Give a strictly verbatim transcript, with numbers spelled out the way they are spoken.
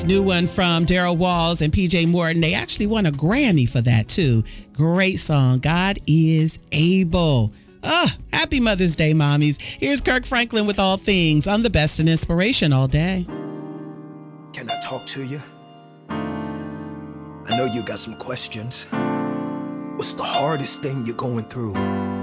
New one from Daryl Walls and P J Morton. They actually won a Grammy for that too. Great song. God is able. Oh, happy Mother's Day, mommies. Here's Kirk Franklin with All Things on the Best in Inspiration all day. Can I talk to you? I know you got some questions. What's the hardest thing you're going through?